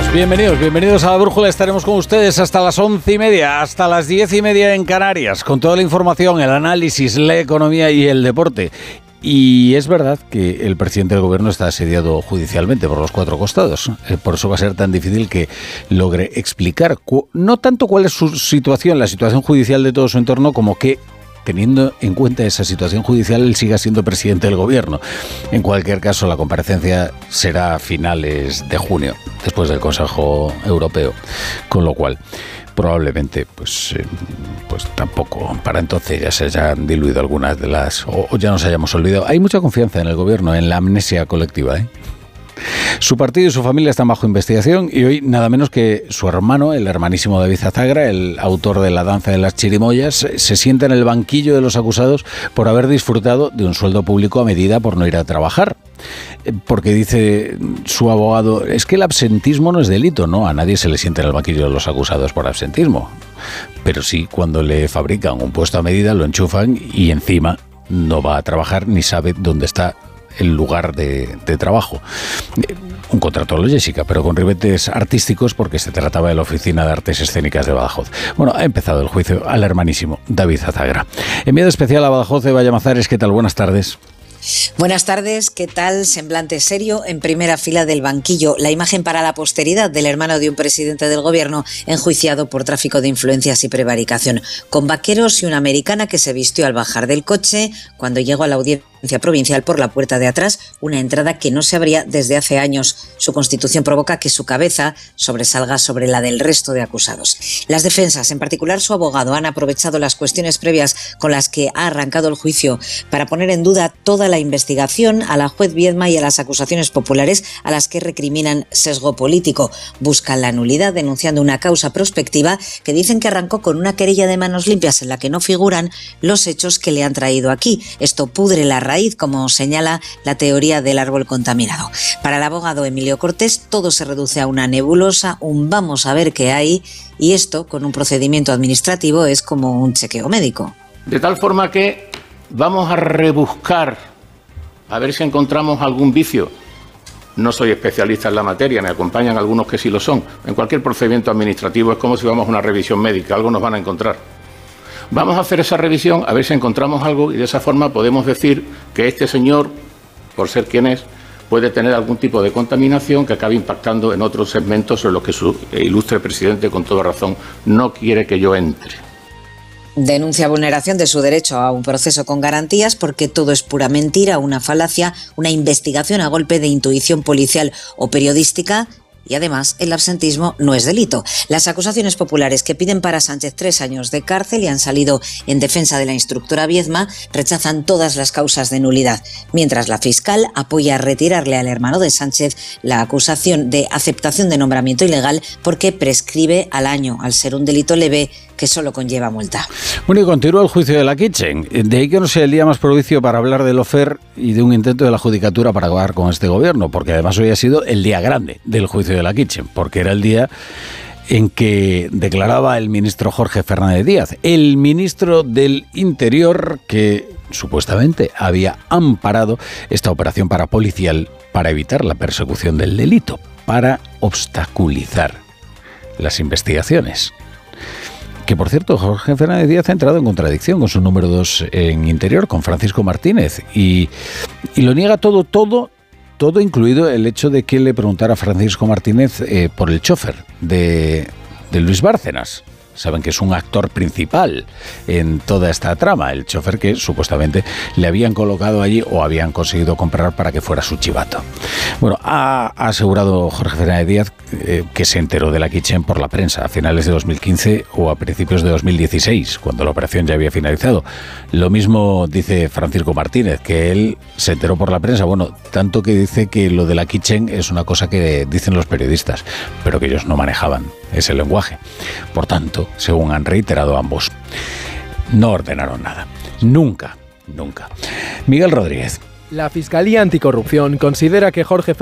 Bienvenidos a La Brújula. Estaremos con ustedes hasta las 11:30, hasta las 10:30 en Canarias, con toda la información, el análisis, la economía y el deporte. Y es verdad que el presidente del gobierno está asediado judicialmente por los cuatro costados. Por eso va a ser tan difícil que logre explicar no tanto cuál es su situación, la situación judicial de todo su entorno, como que, teniendo en cuenta esa situación judicial, él siga siendo presidente del gobierno. En cualquier caso, la comparecencia será a finales de junio, después del Consejo Europeo, con lo cual probablemente pues tampoco para entonces ya se hayan diluido algunas de las, o ya nos hayamos olvidado. Hay mucha confianza en el gobierno, en la amnesia colectiva, Su partido y su familia están bajo investigación y hoy nada menos que su hermano, el hermanísimo David Azagra, el autor de La danza de las chirimoyas, se sienta en el banquillo de los acusados por haber disfrutado de un sueldo público a medida por no ir a trabajar. Porque dice su abogado, es que el absentismo no es delito, ¿no? A nadie se le sienta en el banquillo de los acusados por absentismo. Pero sí, cuando le fabrican un puesto a medida, lo enchufan y encima no va a trabajar ni sabe dónde está el lugar de trabajo. Un contrato a lo Jessica, pero con ribetes artísticos porque se trataba de la Oficina de Artes Escénicas de Badajoz. Bueno, ha empezado el juicio al hermanísimo David Azagra. Enviado especial a Badajoz de Vallamazares, ¿qué tal? Buenas tardes. Buenas tardes, ¿qué tal? Semblante serio en primera fila del banquillo. La imagen para la posteridad del hermano de un presidente del gobierno enjuiciado por tráfico de influencias y prevaricación, con vaqueros y una americana que se vistió al bajar del coche cuando llegó a la audiencia provincial por la puerta de atrás, una entrada que no se abría desde hace años. Su constitución provoca que su cabeza sobresalga sobre la del resto de acusados. Las defensas, en particular su abogado, han aprovechado las cuestiones previas con las que ha arrancado el juicio para poner en duda toda la investigación, a la juez Viedma y a las acusaciones populares a las que recriminan sesgo político. Buscan la nulidad denunciando una causa prospectiva que dicen que arrancó con una querella de manos limpias en la que no figuran los hechos que le han traído aquí. Esto pudre la raíz, como señala la teoría del árbol contaminado. Para el abogado Emilio Cortés, todo se reduce a una nebulosa, un vamos a ver qué hay, y esto, con un procedimiento administrativo, es como un chequeo médico. De tal forma que vamos a rebuscar, a ver si encontramos algún vicio. No soy especialista en la materia, me acompañan algunos que sí lo son. En cualquier procedimiento administrativo es como si vamos a una revisión médica, algo nos van a encontrar. Vamos a hacer esa revisión, a ver si encontramos algo y de esa forma podemos decir que este señor, por ser quien es, puede tener algún tipo de contaminación que acabe impactando en otros segmentos en los que su ilustre presidente, con toda razón, no quiere que yo entre. Denuncia vulneración de su derecho a un proceso con garantías porque todo es pura mentira, una falacia, una investigación a golpe de intuición policial o periodística. Y además, el absentismo no es delito. Las acusaciones populares que piden para Sánchez 3 años de cárcel y han salido en defensa de la instructora Viedma rechazan todas las causas de nulidad, mientras la fiscal apoya retirarle al hermano de Sánchez la acusación de aceptación de nombramiento ilegal porque prescribe al año, al ser un delito leve que solo conlleva multa. Bueno, y continúa el juicio de la Kitchen. De ahí que no sea el día más propicio para hablar del Lofer y de un intento de la judicatura para acabar con este gobierno, porque además hoy ha sido el día grande del juicio de la Kitchen, porque era el día en que declaraba el ministro Jorge Fernández Díaz, el ministro del Interior que supuestamente había amparado esta operación parapolicial para evitar la persecución del delito, para obstaculizar las investigaciones. Que, por cierto, Jorge Fernández Díaz ha entrado en contradicción con su número 2 en Interior, con Francisco Martínez, y lo niega todo, incluido el hecho de que le preguntara a Francisco Martínez por el chofer de Luis Bárcenas. Saben que es un actor principal en toda esta trama, el chofer que supuestamente le habían colocado allí o habían conseguido comprar para que fuera su chivato. Bueno, ha asegurado Jorge Fernández Díaz que se enteró de la Kitchen por la prensa a finales de 2015 o a principios de 2016, cuando la operación ya había finalizado. Lo mismo dice Francisco Martínez, que él se enteró por la prensa. Bueno, tanto que dice que lo de la Kitchen es una cosa que dicen los periodistas, pero que ellos no manejaban ese lenguaje. Por tanto, según han reiterado ambos, no ordenaron nada. Nunca. Miguel Rodríguez. La Fiscalía Anticorrupción considera que Jorge